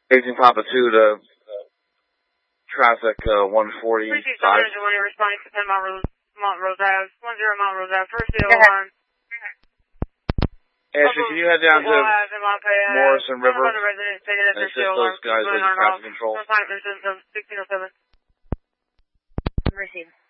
18 Papa 2 to traffic 145. Receive when you're responding to 10 Mount Rose Ave, 10 Mount Rose Ave, first deal on. Ashley, can you head down to Morrison River and assist those guys with traffic control? Receive.